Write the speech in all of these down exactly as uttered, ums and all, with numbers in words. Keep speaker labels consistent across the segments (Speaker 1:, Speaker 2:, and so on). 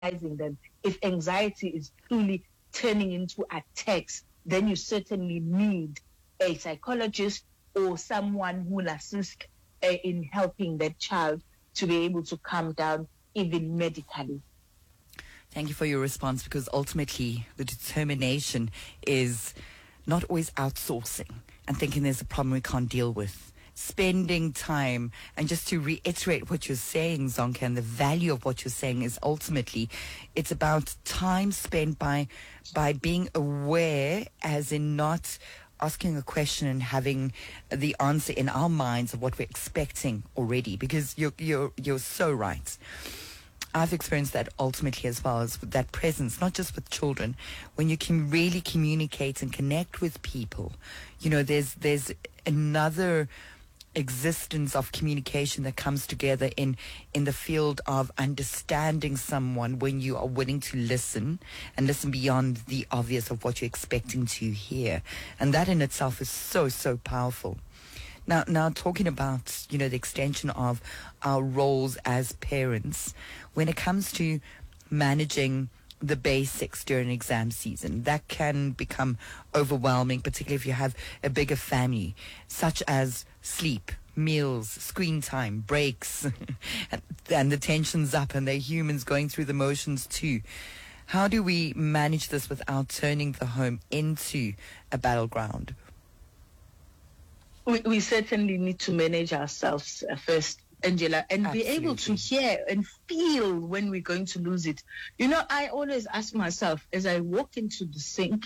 Speaker 1: paralyzing them. If anxiety is truly turning into attacks, then you certainly need a psychologist or someone who will assist uh, in helping that child to be able to calm down, even medically.
Speaker 2: Thank you for your response, because ultimately the determination is not always outsourcing and thinking there's a problem we can't deal with. Spending time, and just to reiterate what you're saying, Zonke, and the value of what you're saying is ultimately it's about time spent by by being aware, as in not asking a question and having the answer in our minds of what we're expecting already, because you're you're you're so right. I've experienced that ultimately as well, as that presence, not just with children, when you can really communicate and connect with people. You know, there's there's another existence of communication that comes together in in the field of understanding someone when you are willing to listen and listen beyond the obvious of what you're expecting to hear. And that in itself is so, so powerful. Now, now talking about, you know, the extension of our roles as parents, when it comes to managing the basics during exam season, that can become overwhelming, particularly if you have a bigger family, such as sleep, meals, screen time, breaks, and, and the tension's up and they're humans going through the motions too. How do we manage this without turning the home into a battleground?
Speaker 1: We, we certainly need to manage ourselves uh, first, Angela, and
Speaker 2: Absolutely.
Speaker 1: be able to hear and feel when we're going to lose it. You know, I always ask myself as I walk into the sink,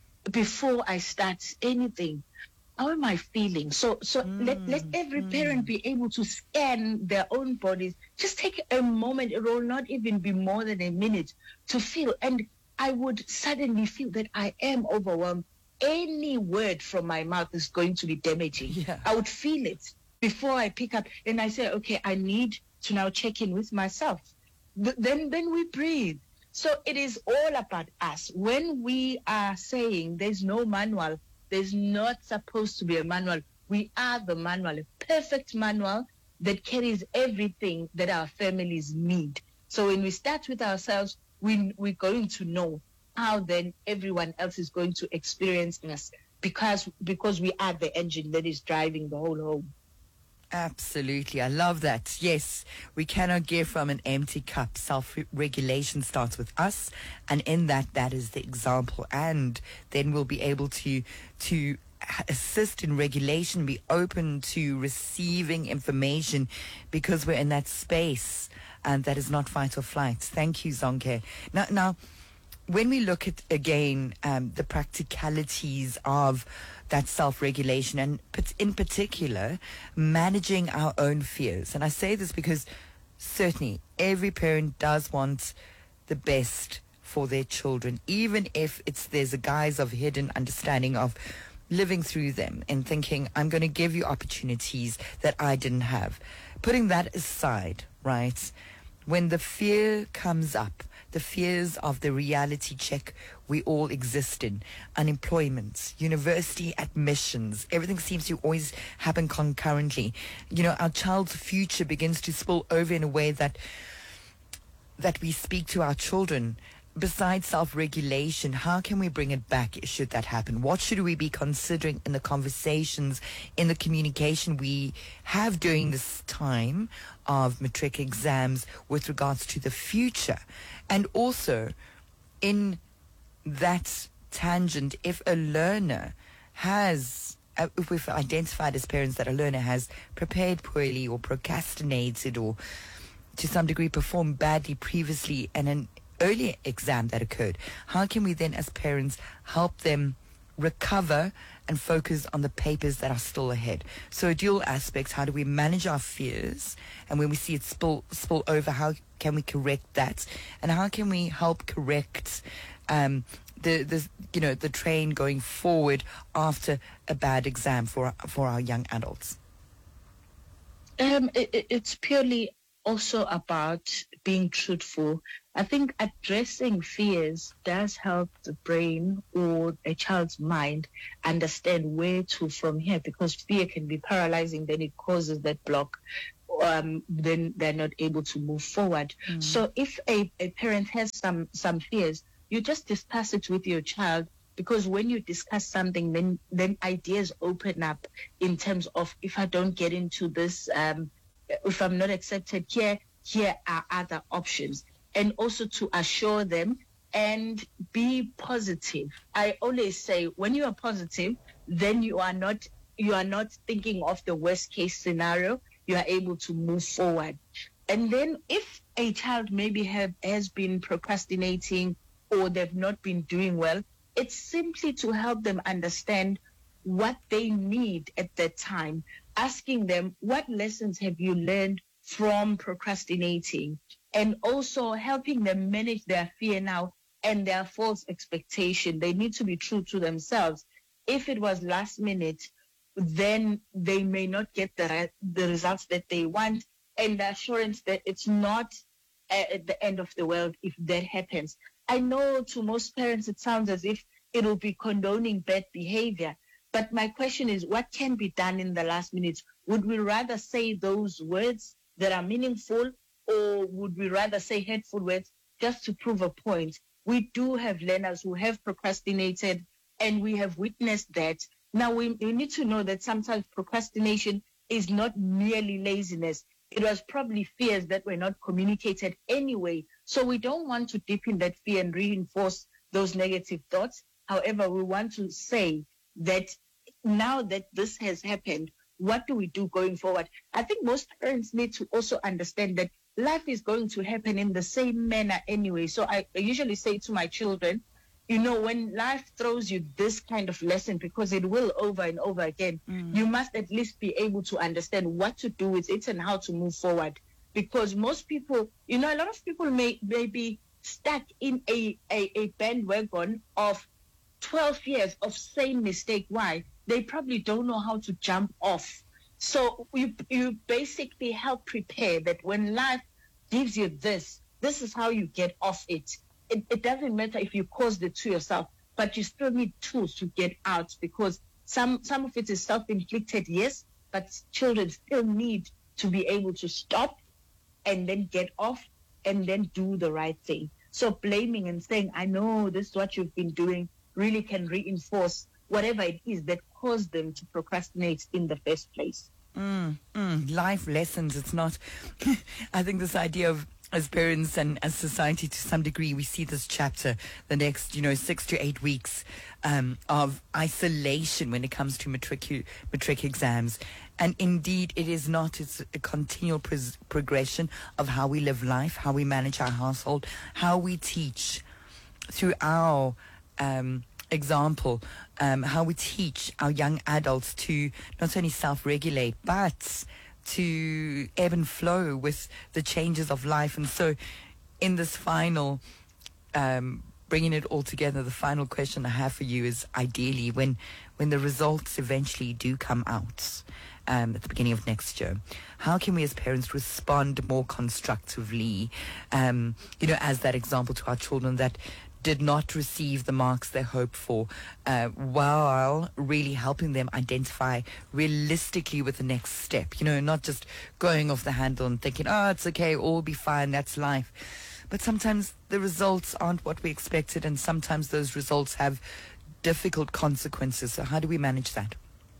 Speaker 1: before I start anything, how am I feeling? So so mm, let, let every mm. parent be able to scan their own bodies. Just take a moment, it will not even be more than a minute, to feel. And I would suddenly feel that I am overwhelmed. Any word from my mouth is going to be damaging.
Speaker 2: Yeah.
Speaker 1: I would feel it before I pick up. And I say, okay, I need to now check in with myself. Th- then, then we breathe. So it is all about us. When we are saying there's no manual, there's not supposed to be a manual. We are the manual, a perfect manual that carries everything that our families need. So when we start with ourselves, we, we're going to know how then everyone else is going to experience us, because because we are the engine that is driving the whole home.
Speaker 2: Absolutely. I love that. Yes, we cannot give from an empty cup. Self-regulation starts with us, and in that, that is the example. And then we'll be able to to assist in regulation, be open to receiving information, because we're in that space, and that is not fight or flight. Thank you, Zonke. Now, now, when we look at, again, um, the practicalities of that self-regulation, and in particular, managing our own fears. And I say this because certainly every parent does want the best for their children, even if it's there's a guise of hidden understanding of living through them and thinking, I'm going to give you opportunities that I didn't have. Putting that aside, right, when the fear comes up, the fears of the reality check we all exist in, unemployment, university admissions, everything seems to always happen concurrently. You know, our child's future begins to spill over in a way that that we speak to our children. Besides self-regulation, how can we bring it back should that happen? What should we be considering in the conversations, in the communication we have during this time of matric exams with regards to the future? And also, in that tangent, if a learner has, uh, if we've identified as parents that a learner has prepared poorly or procrastinated or to some degree performed badly previously in an earlier exam that occurred, how can we then as parents help them recover and focus on the papers that are still ahead? So dual aspects: how do we manage our fears, and when we see it spill spill over, how can we correct that, and how can we help correct um, the the you know the train going forward after a bad exam for for our young adults?
Speaker 1: Um, it, it's purely also about being truthful. I think addressing fears does help the brain or a child's mind understand where to from here, because fear can be paralyzing, then it causes that block. um, then they're not able to move forward. Mm. So if a, a parent has some, some fears, you just discuss it with your child, because when you discuss something, then, then ideas open up in terms of, if I don't get into this, um, if I'm not accepted here, here are other options. And also to assure them and be positive. I always say, when you are positive, then you are not you are not thinking of the worst case scenario. You are able to move forward. And then if a child maybe have has been procrastinating or they've not been doing well, it's simply to help them understand what they need at that time, asking them, what lessons have you learned from procrastinating? And also helping them manage their fear now and their false expectation. They need to be true to themselves. If it was last minute, then they may not get the, re- the results that they want, and the assurance that it's not at the end of the world if that happens. I know to most parents it sounds as if it will be condoning bad behavior, but my question is, what can be done in the last minute? Would we rather say those words that are meaningful, or would we rather say hurtful words just to prove a point? We do have learners who have procrastinated, and we have witnessed that. Now, we, we need to know that sometimes procrastination is not merely laziness. It was probably fears that were not communicated anyway. So we don't want to deep in that fear and reinforce those negative thoughts. However, we want to say that now that this has happened, what do we do going forward? I think most parents need to also understand that life is going to happen in the same manner anyway. So I usually say to my children, you know, when life throws you this kind of lesson, because it will over and over again, mm. you must at least be able to understand what to do with it and how to move forward. Because most people, you know, a lot of people may, may be stuck in a, a, a bandwagon of twelve years of same mistake. Why? They probably don't know how to jump off. So you, you basically help prepare that when life gives you this, this is how you get off it. It, it doesn't matter if you caused it to yourself, but you still need tools to get out, because some, some of it is self-inflicted, yes, but children still need to be able to stop and then get off and then do the right thing. So blaming and saying, I know this is what you've been doing, really can reinforce whatever it is that caused them to procrastinate in the first place.
Speaker 2: Mm, mm, life lessons. It's not, I think this idea of, as parents and as society, to some degree, we see this chapter, the next, you know, six to eight weeks um, of isolation when it comes to matric, matric exams. And indeed, it is not. It's a continual pres- progression of how we live life, how we manage our household, how we teach through our um, example, um, how we teach our young adults to not only self-regulate, but to ebb and flow with the changes of life. And so in this final, um, bringing it all together, the final question I have for you is, ideally, when, when the results eventually do come out um, at the beginning of next year, how can we as parents respond more constructively, um, you know, as that example to our children that did not receive the marks they hoped for, uh, while really helping them identify realistically with the next step, you know, not just going off the handle and thinking, oh, it's okay, all will be fine, that's life. But sometimes the results aren't what we expected, and sometimes those results have difficult consequences. So how do we manage that?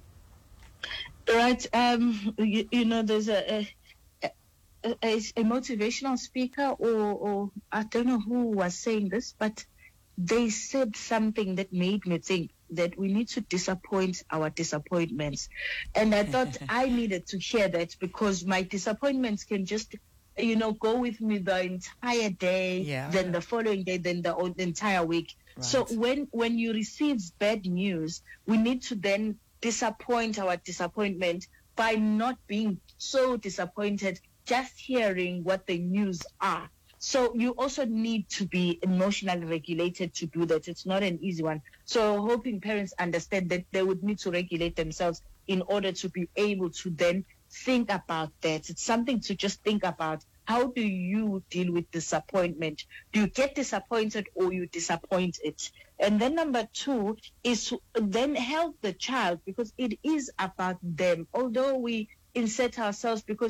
Speaker 1: Right. Um, you, you know, there's a, a, a, a motivational speaker, or, or I don't know who was saying this, but they said something that made me think that we need to disappoint our disappointments. And I thought I needed to hear that, because my disappointments can just, you know, go with me the entire day, yeah. then the following day, then the entire week. Right. So when, when you receive bad news, we need to then disappoint our disappointment by not being so disappointed, just hearing what the news are. So you also need to be emotionally regulated to do that. It's not an easy one. So hoping parents understand that they would need to regulate themselves in order to be able to then think about that. It's something to just think about. How do you deal with disappointment? Do you get disappointed, or you disappoint it? And then number two is to then help the child, because it is about them. Although we insert ourselves, because it's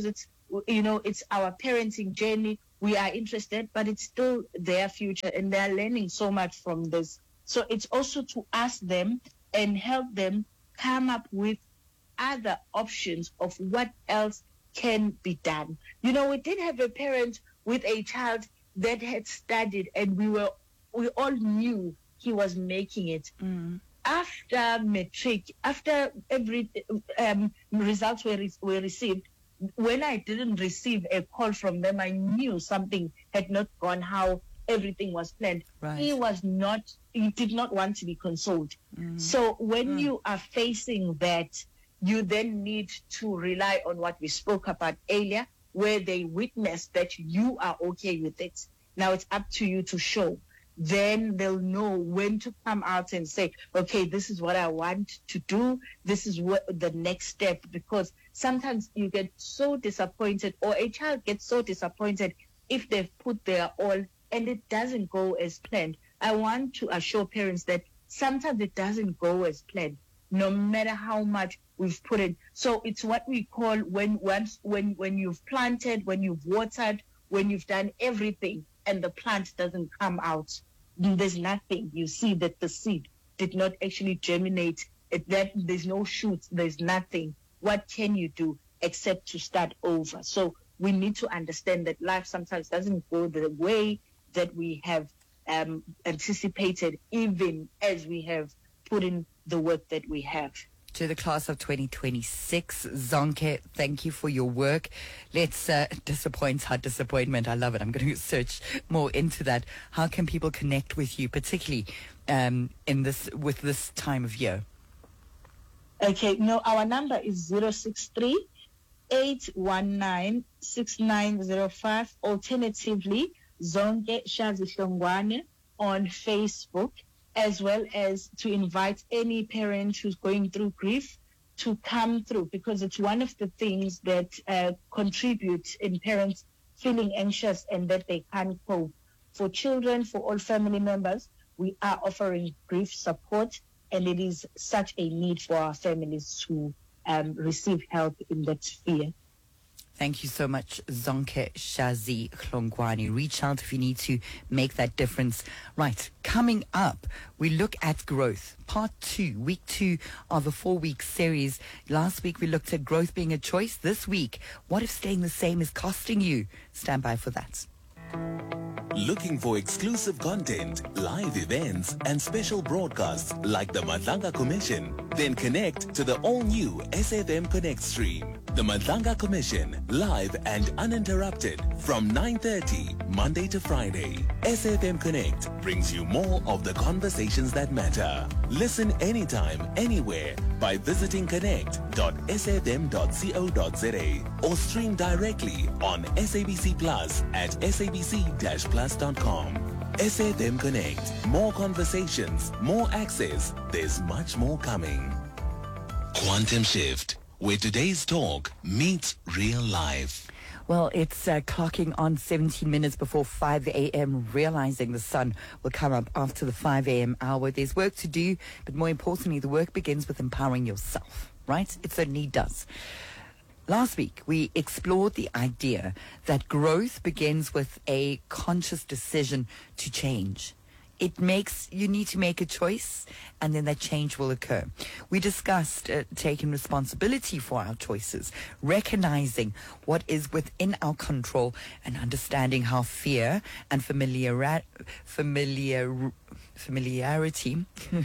Speaker 1: w- you know, it's our parenting journey. We are interested, but it's still their future, and they're learning so much from this. So it's also to ask them and help them come up with other options of what else can be done. You know, we did have a parent with a child that had studied, and we were we all knew he was making it.
Speaker 2: Mm.
Speaker 1: After matric, after every um, results were, re- were received, when I didn't receive a call from them, I knew something had not gone how everything was planned.
Speaker 2: Right.
Speaker 1: He was not, he did not want to be consoled.
Speaker 2: Mm.
Speaker 1: So when
Speaker 2: Mm.
Speaker 1: you are facing that, you then need to rely on what we spoke about earlier, where they witness that you are okay with it. Now it's up to you to show. Then they'll know when to come out and say, okay, this is what I want to do. This is what the next step, because sometimes you get so disappointed, or a child gets so disappointed if they've put their all and it doesn't go as planned. I want to assure parents that sometimes it doesn't go as planned, no matter how much we've put in. So it's what we call when once when when you've planted, when you've watered, when you've done everything and the plant doesn't come out, there's nothing. You see that the seed did not actually germinate. It, that there's no shoots, there's nothing. What can you do except to start over? So we need to understand that life sometimes doesn't go the way that we have um, anticipated, even as we have put in the work that we have.
Speaker 2: To the class of twenty twenty-six, Zonke, thank you for your work. Let's uh, disappoint our disappointment. I love it. I'm going to search more into that. How can people connect with you, particularly um, in this with this time of year?
Speaker 1: Okay, no, our number is zero six three, eight one nine, six nine zero five. Alternatively, Zonke Shazi Hlongwane on Facebook, as well as to invite any parent who's going through grief to come through, because it's one of the things that uh, contribute in parents feeling anxious and that they can't cope. For children, for all family members, we are offering grief support, and it is such a need for our families to um, receive help in that sphere.
Speaker 2: Thank you so much, Zonke Shazi Hlongwane. Reach out if you need to make that difference. Right, coming up, we look at growth. Part two, week two of a four-week series. Last week, we looked at growth being a choice. This week, what if staying the same is costing you? Stand by for that.
Speaker 3: Looking for exclusive content, live events, and special broadcasts like the Madlanga Commission? Then connect to the all-new S F M Connect stream. The Madlanga Commission, live and uninterrupted from nine thirty, Monday to Friday. S F M Connect brings you more of the conversations that matter. Listen anytime, anywhere by visiting connect dot s f m dot co dot z a or stream directly on S A B C Plus at s a b c dash plus dot com. S F M Connect. More conversations, more access. There's much more coming. Quantum Shift, where today's talk meets real life.
Speaker 2: Well, it's uh, clocking on seventeen minutes before five a.m., realizing the sun will come up after the five a.m. hour. There's work to do, but more importantly, the work begins with empowering yourself, right? It certainly does. Last week, we explored the idea that growth begins with a conscious decision to change. It makes, you need to make a choice, and then that change will occur. We discussed uh, taking responsibility for our choices, recognizing what is within our control, and understanding how fear and familiar, familiar, familiarity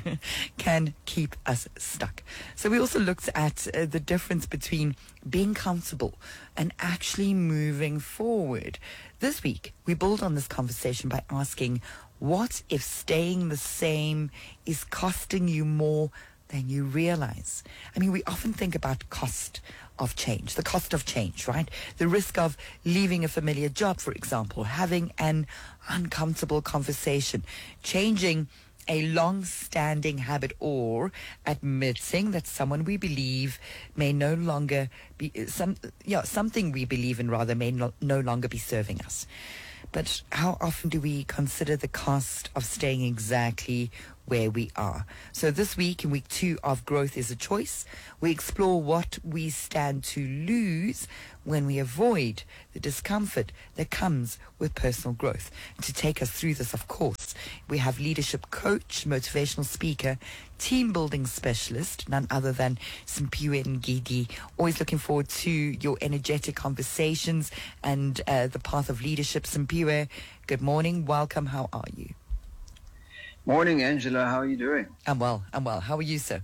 Speaker 2: can keep us stuck. So we also looked at uh, the difference between being comfortable and actually moving forward. This week, we build on this conversation by asking, what if staying the same is costing you more than you realize? I mean, we often think about cost of change, the cost of change, right? The risk of leaving a familiar job, for example, having an uncomfortable conversation, changing a long-standing habit, or admitting that someone we believe may no longer be, some, yeah, something we believe in rather may no, no longer be serving us. But how often do we consider the cost of staying exactly where we are. So this week, in week two of Growth is a Choice, we explore what we stand to lose when we avoid the discomfort that comes with personal growth. To take us through this, of course, we have leadership coach, motivational speaker, team building specialist, none other than Simphiwe Ngidi. Always looking forward to your energetic conversations and uh, the path of leadership. Simphiwe, good morning. Welcome. How are you?
Speaker 4: Morning, Angela. How are you doing?
Speaker 2: I'm well. I'm well. How are you, sir?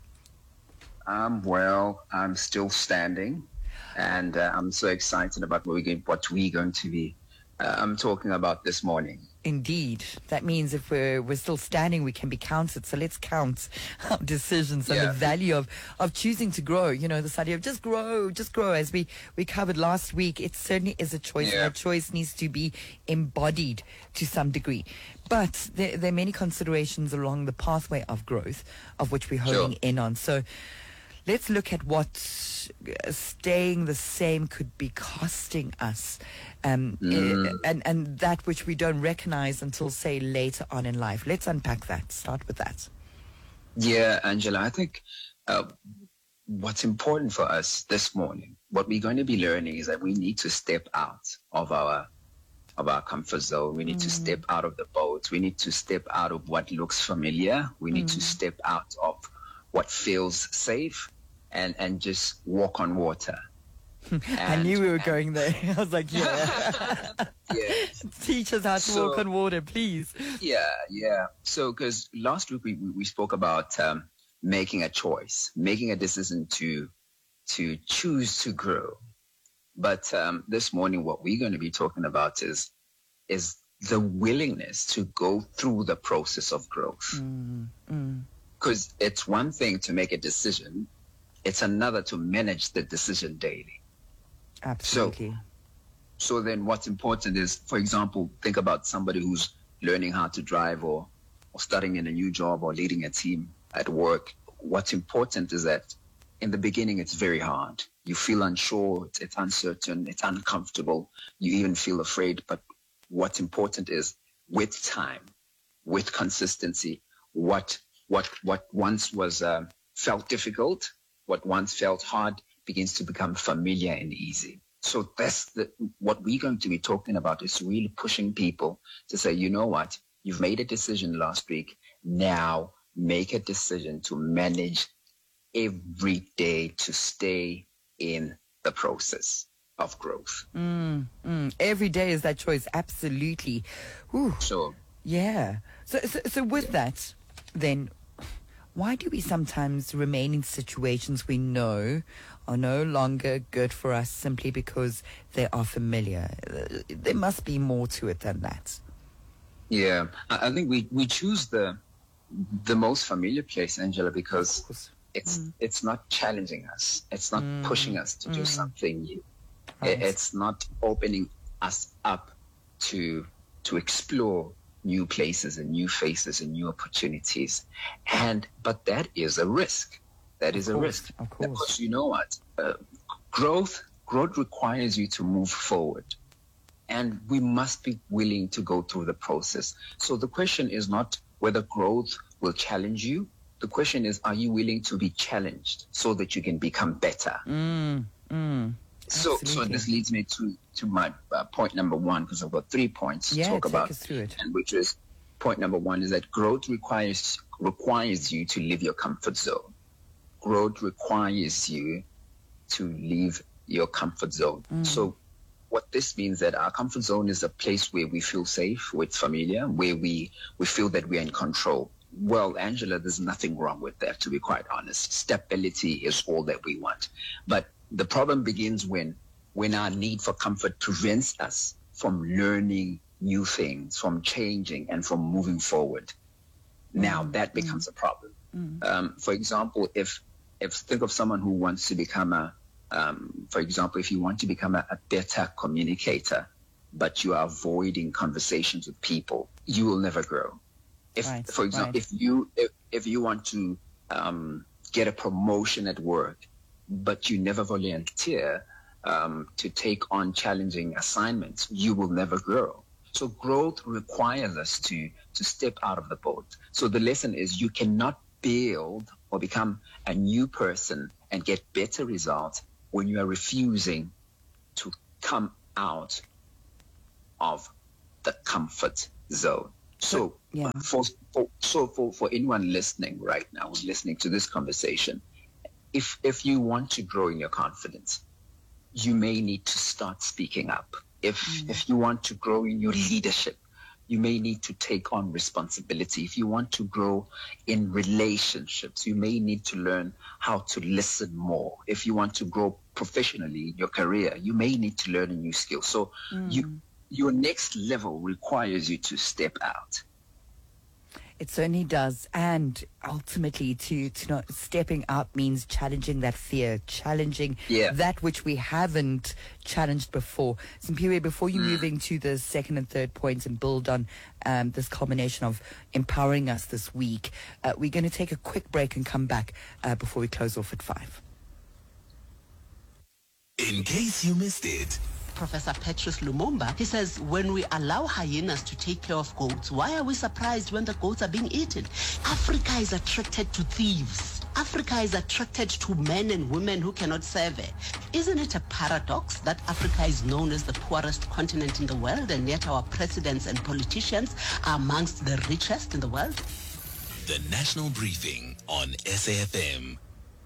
Speaker 4: I'm well. I'm still standing. And uh, I'm so excited about what we're going, what we're going to be uh, I'm talking about this morning.
Speaker 2: Indeed. That means if we're, we're still standing, we can be counted. So let's count our decisions and
Speaker 4: Yeah.
Speaker 2: the value of, of choosing to grow. You know, this idea of just grow, just grow. As we, we covered last week, it certainly is a choice.
Speaker 4: Yeah.
Speaker 2: And that choice needs to be embodied to some degree. But there, there are many considerations along the pathway of growth, of which we're honing
Speaker 4: Sure.
Speaker 2: in on. So let's look at what uh, staying the same could be costing us, um,
Speaker 4: Mm.
Speaker 2: eh, and, and that which we don't recognize until, say, later on in life. Let's unpack that. Start with that.
Speaker 4: Yeah, Angela, I think uh, what's important for us this morning, what we're going to be learning is that we need to step out of our of our comfort zone. We need to step out of the boat. We need to step out of what looks familiar. We need to step out of what feels safe and, and just walk on water.
Speaker 2: I
Speaker 4: And-
Speaker 2: knew we were
Speaker 4: and-
Speaker 2: going there. I was like, yeah,
Speaker 4: Yeah.
Speaker 2: teach us how to
Speaker 4: So-
Speaker 2: walk on water, please.
Speaker 4: Yeah, yeah. So, because last week we, we we spoke about um, making a choice, making a decision to to choose to grow. But um, this morning, what we're going to be talking about is is the willingness to go through the process of growth.
Speaker 2: Mm, mm,
Speaker 4: Because it's one thing to make a decision; it's another to manage the decision daily.
Speaker 2: absolutely.
Speaker 4: So then what's important is, for example, think about somebody who's learning how to drive or, or starting in a new job or leading a team at work. What's important is that in the beginning, it's very hard. You feel unsure, it's, it's uncertain, it's uncomfortable. You even feel afraid. But what's important is with time, with consistency, what what what once was uh, felt difficult, what once felt hard begins to become familiar and easy. So that's the, what we're going to be talking about is really pushing people to say, you know what, you've made a decision last week. Now make a decision to manage every day to stay in the process of growth.
Speaker 2: Mm, mm. Every day is that choice. Absolutely. Whew.
Speaker 4: So
Speaker 2: Yeah. So, so, so with that, then, why do we sometimes remain in situations we know are no longer good for us simply because they are familiar? Uh, There must be more to it than that.
Speaker 4: yeah, I, I think we, we choose the the most familiar place, Angela, because it's it's not challenging us. It's not pushing us to do something new.
Speaker 2: Right.
Speaker 4: It- It's not opening us up to to explore new places and new faces and new opportunities. And but that is a risk. That is a
Speaker 2: course,
Speaker 4: risk.
Speaker 2: of course.
Speaker 4: Because you know what? Uh, growth growth requires you to move forward. And we must be willing to go through the process. So the question is not whether growth will challenge you. The question is, are you willing to be challenged so that you can become better?
Speaker 2: Mm, mm.
Speaker 4: So, so
Speaker 2: Absolutely.
Speaker 4: this leads me to to my uh, point number one, because I've got three points to
Speaker 2: Yeah,
Speaker 4: talk
Speaker 2: take
Speaker 4: about,
Speaker 2: us through it.
Speaker 4: and which is point number one is that growth requires requires you to leave your comfort zone. Growth requires you to leave your comfort zone.
Speaker 2: Mm.
Speaker 4: So, what this means that our comfort zone is a place where we feel safe, where it's familiar, where we we feel that we're in control. Well, Angela, there's nothing wrong with that, to be quite honest. Stability is all that we want. But the problem begins when when our need for comfort prevents us from learning new things, from changing, and from moving forward. Now that becomes a problem. Um, for example, if if think of someone who wants to become a, um, for example, if you want to become a, a better communicator, but you are avoiding conversations with people, you will never grow. If,
Speaker 2: Right,
Speaker 4: for example,
Speaker 2: right.
Speaker 4: if you if, if you want to um, get a promotion at work, but you never volunteer um, to take on challenging assignments, you will never grow. So growth requires us to to step out of the boat. So the lesson is you cannot build or become a new person and get better results when you are refusing to come out of the comfort zone. So
Speaker 2: yeah.
Speaker 4: for, for so for, for anyone listening right now, who's listening to this conversation, if if you want to grow in your confidence, you may need to start speaking up. If mm. if you want to grow in your leadership, you may need to take on responsibility. If you want to grow in relationships, you may need to learn how to listen more. If you want to grow professionally in your career, you may need to learn a new skill. So mm. you your next level requires you to step out.
Speaker 2: It certainly does. And ultimately, to, to not stepping up means challenging that fear, challenging
Speaker 4: yeah.
Speaker 2: that which we haven't challenged before. Simpiwe, before you mm. move into the second and third points and build on um, this culmination of empowering us this week, uh, we're going to take a quick break and come back uh, before we close off at five.
Speaker 3: In case you missed it,
Speaker 5: Professor Petrus Lumumba, he says, when we allow hyenas to take care of goats, why are we surprised when the goats are being eaten? Africa is attracted to thieves. Africa is attracted to men and women who cannot serve her. Isn't it a paradox that Africa is known as the poorest continent in the world, and yet our presidents and politicians are amongst the richest in the world?
Speaker 3: The National Briefing on S A F M.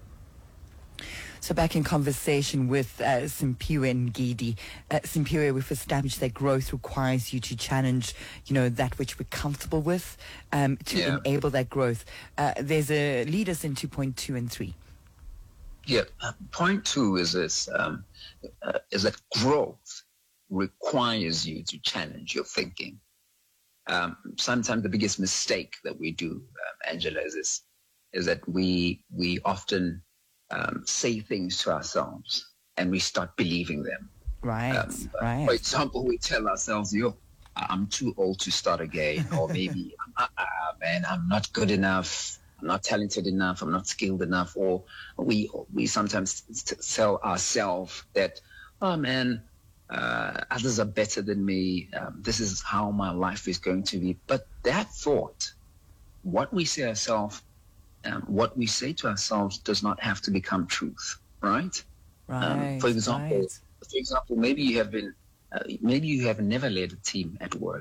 Speaker 2: So back in conversation with uh, Simpiwe Ngidi. Uh, Simpiwe, we've established that growth requires you to challenge, you know, that which we're comfortable with um, to
Speaker 4: yeah.
Speaker 2: enable that growth. Uh, there's a lead us into point two and three.
Speaker 4: Yeah, uh, point two is this, um, uh, is that growth requires you to challenge your thinking. Um, sometimes the biggest mistake that we do, um, Angela, is this, is that we we often Um, say things to ourselves and we start believing them.
Speaker 2: Right,
Speaker 4: um,
Speaker 2: right.
Speaker 4: For example, we tell ourselves, yo, I'm too old to start again. Or maybe, uh, uh, man, I'm not good enough. I'm not talented enough. I'm not skilled enough. Or we we sometimes t- tell ourselves that, oh, man, uh, others are better than me. Um, this is how my life is going to be. But that thought, what we say ourselves, Um, what we say to ourselves does not have to become truth, right?
Speaker 2: Right.
Speaker 4: Um, for example,
Speaker 2: right.
Speaker 4: for example, maybe you have been, uh, maybe you have never led a team at work,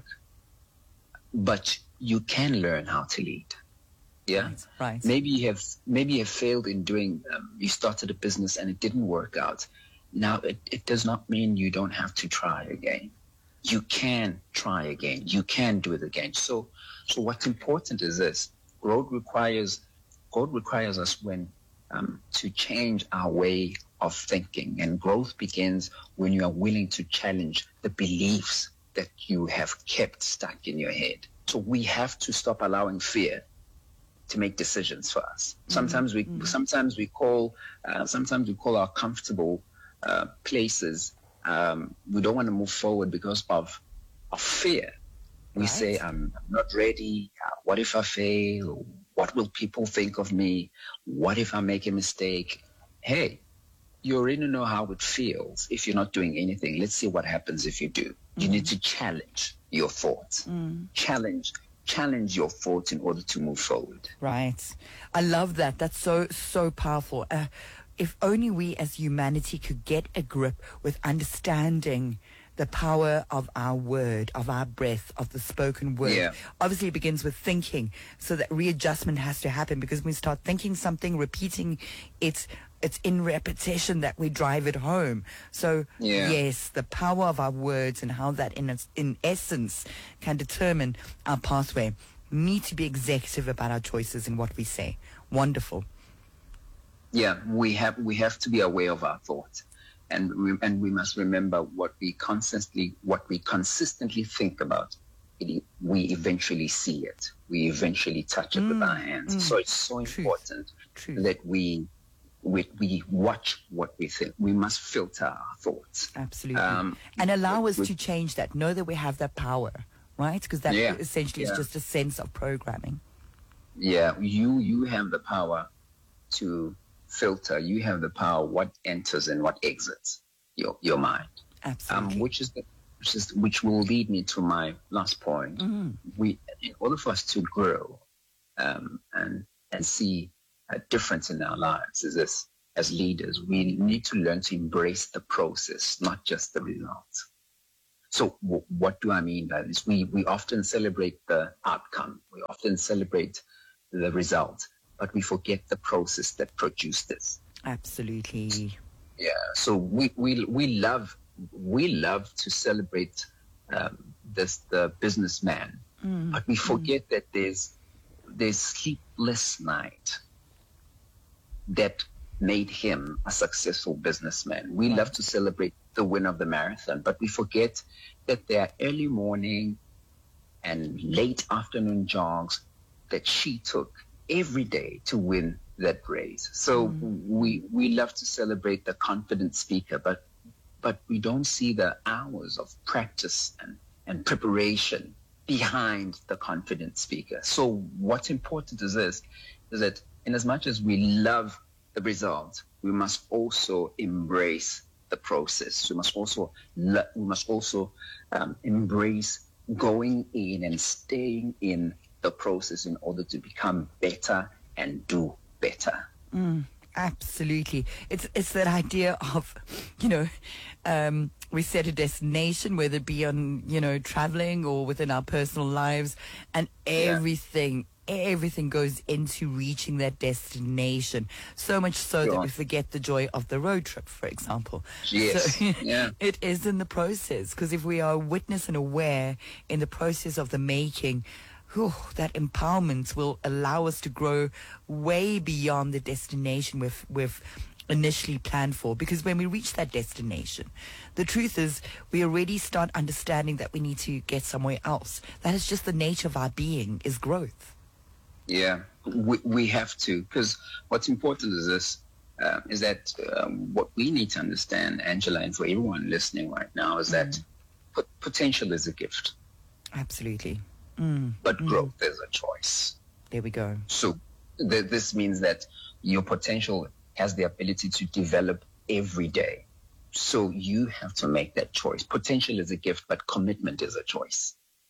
Speaker 4: but you can learn how to lead. Yeah.
Speaker 2: Right. right.
Speaker 4: Maybe you have, maybe you have failed in doing. Um, you started a business and it didn't work out. Now it, it does not mean you don't have to try again. You can try again. You can do it again. So, so what's important is this: growth requires. God requires us when um, to change our way of thinking, and growth begins when you are willing to challenge the beliefs that you have kept stuck in your head. So we have to stop allowing fear to make decisions for us. Sometimes we, mm-hmm. sometimes we call, uh, sometimes we call our comfortable uh, places. Um, we don't want to move forward because of of fear. We
Speaker 2: right.
Speaker 4: say, I'm, I'm not ready. Uh, what if I fail? What will people think of me? What if I make a mistake? Hey, you already know how it feels if you're not doing anything. Let's see what happens if you do. Mm. You need to challenge your thoughts. Mm. Challenge, challenge your thoughts in order to move forward.
Speaker 2: Right. I love that. That's so, so powerful. Uh, if only we as humanity could get a grip with understanding the power of our word, of our breath, of the spoken word.
Speaker 4: Yeah.
Speaker 2: Obviously, it begins with thinking, so that readjustment has to happen, because when we start thinking something, repeating it, it's in repetition that we drive it home. So,
Speaker 4: yeah.
Speaker 2: yes, the power of our words and how that, in its, in essence, can determine our pathway. We need to be executive about our choices and what we say. Wonderful.
Speaker 4: Yeah, we have we have to be aware of our thoughts. And we, and we must remember what we constantly, what we consistently think about. It, we eventually see it. We eventually touch it mm, with our hands. Mm, so it's so
Speaker 2: truth,
Speaker 4: important
Speaker 2: truth.
Speaker 4: that we, we we watch what we think. We must filter our thoughts.
Speaker 2: Absolutely.
Speaker 4: Um,
Speaker 2: and allow us
Speaker 4: we,
Speaker 2: to change that. Know that we have that power, right? Because that
Speaker 4: yeah,
Speaker 2: essentially
Speaker 4: yeah.
Speaker 2: is just a sense of programming.
Speaker 4: Yeah, you you have the power to filter. You have the power what enters and what exits your your mind.
Speaker 2: Absolutely.
Speaker 4: Um, which is the which, is, which will lead me to my last point.
Speaker 2: Mm-hmm.
Speaker 4: We, in order for us to grow um, and and see a difference in our lives, is this as leaders, we need to learn to embrace the process, not just the results. So w- what do I mean by this? We we often celebrate the outcome. We often celebrate the result, but we forget the process that produced this.
Speaker 2: Absolutely.
Speaker 4: Yeah. So we we we love we love to celebrate um, this the businessman,
Speaker 2: Mm.
Speaker 4: but we forget that there's there's sleepless night that made him a successful businessman. We
Speaker 2: Right.
Speaker 4: love to celebrate the win of the marathon, but we forget that there are early morning and late afternoon jogs that she took every day to win that race. So we we love to celebrate the confident speaker, but but we don't see the hours of practice and, and preparation behind the confident speaker. So what's important is this, is that in as much as we love the result, we must also embrace the process. We must also le- we must also um, embrace going in and staying in the process in order to become better and do better.
Speaker 2: Absolutely. It's it's that idea of, you know, um, we set a destination, whether it be on, you know, traveling or within our personal lives, and everything, everything goes into reaching that destination. So much so that
Speaker 4: Sure.
Speaker 2: we forget the joy of the road trip, for example.
Speaker 4: Yes,
Speaker 2: So
Speaker 4: yeah.
Speaker 2: it is in the process, because if we are witness and aware in the process of the making, whew, that empowerment will allow us to grow way beyond the destination we've, we've initially planned for. Because when we reach that destination, the truth is we already start understanding that we need to get somewhere else. That is just the nature of our being, is growth.
Speaker 4: Yeah, we, we have to, because what's important is this, uh, is that um, what we need to understand, Angela, and for everyone listening right now, is that pot- potential is a gift,
Speaker 2: Absolutely. Mm,
Speaker 4: but growth is a choice.
Speaker 2: there we go.
Speaker 4: So th- this means that your potential has the ability to develop every day. So you have to make that choice. Potential is a gift, but commitment is a choice.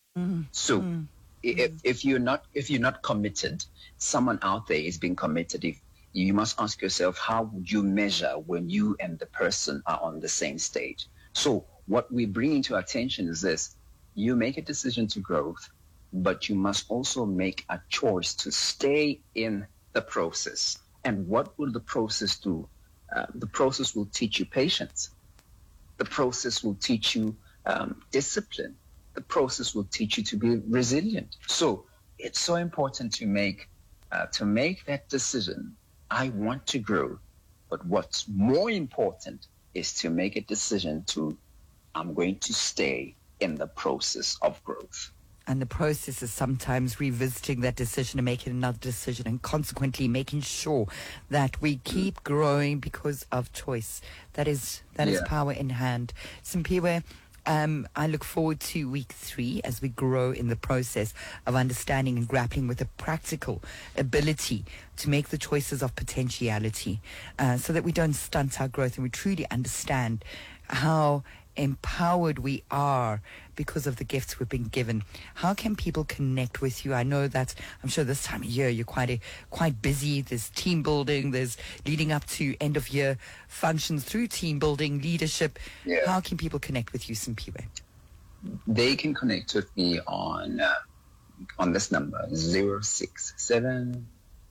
Speaker 4: So if, if you're not if you're not committed, someone out there is being committed. If you must ask yourself, how would you measure when you and the person are on the same stage? So what we bring into attention is this: you make a decision to growth, but you must also make a choice to stay in the process. And what will the process do? Uh, the process will teach you patience. The process will teach you um, discipline. The process will teach you to be resilient. So it's so important to make uh, to make that decision. I want to grow, but what's more important is to make a decision to I'm going to stay in the process of growth.
Speaker 2: And the process is sometimes revisiting that decision and making another decision, and consequently making sure that we keep growing because of choice. That is that is
Speaker 4: Yeah.
Speaker 2: power in hand. Simpiwe, um, I look forward to week three as we grow in the process of understanding and grappling with the practical ability to make the choices of potentiality, uh, so that we don't stunt our growth and we truly understand how empowered we are because of the gifts we've been given. How can people connect with you? I know that I'm sure this time of year you're quite a, quite busy. There's team building, there's leading up to end of year functions through team building, leadership.
Speaker 4: Yeah.
Speaker 2: How can people connect with you, Simpiwe?
Speaker 4: They can connect with me on uh, on this number zero six seven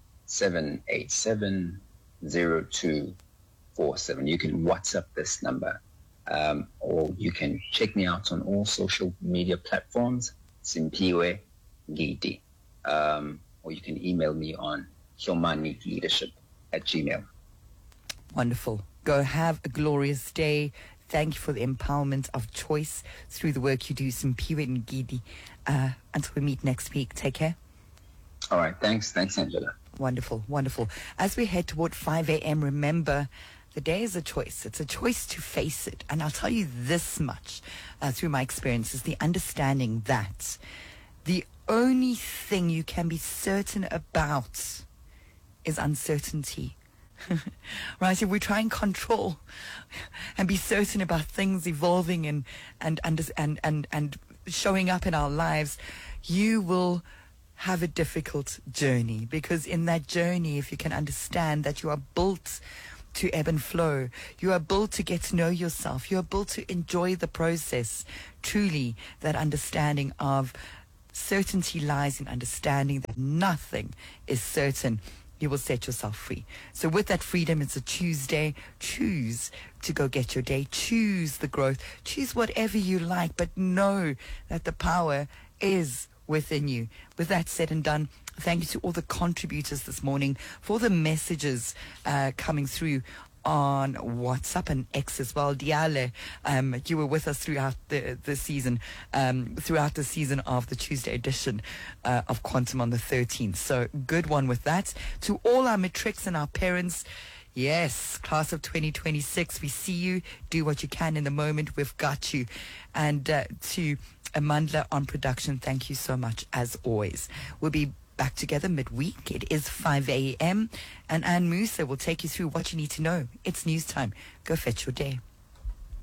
Speaker 4: seven eight seven zero two four seven. You can WhatsApp this number. Um, or you can check me out on all social media platforms, Simpiwe Gidi. Um, or you can email me on Hyomani Leadership at Gmail.
Speaker 2: Wonderful. Go have a glorious day. Thank you for the empowerment of choice through the work you do, Simpiwe Ngidi. Uh, until we meet next week, take care.
Speaker 4: All right. Thanks. Thanks, Angela.
Speaker 2: Wonderful, wonderful. As we head toward five a.m., remember, the day is a choice. It's a choice to face it. And I'll tell you this much uh, through my experience is the understanding that the only thing you can be certain about is uncertainty. Right? If we try and control and be certain about things evolving and and and and and, and showing up in our lives, you will have a difficult journey, because in that journey, if you can understand that you are built to ebb and flow, you are built to get to know yourself, you are built to enjoy the process, truly that understanding of certainty lies in understanding that nothing is certain, you will set yourself free. So with that freedom, it's a Tuesday. Choose to go get your day. Choose the growth. Choose whatever you like, but know that the power is within you. With that said and done, thank you to all the contributors this morning for the messages uh, coming through on WhatsApp and X as well. Diale, um, you were with us throughout the, the season, um, throughout the season of the Tuesday edition uh, of Quantum on the thirteenth. So good one with that. To all our matrics and our parents, yes, class of twenty twenty-six, we see you. Do what you can in the moment. We've got you. And uh, to Amandla on production, thank you so much as always. We'll be back together midweek. It is five a.m. and Anne Musa will take you through what you need to know. It's news time. Go fetch your day.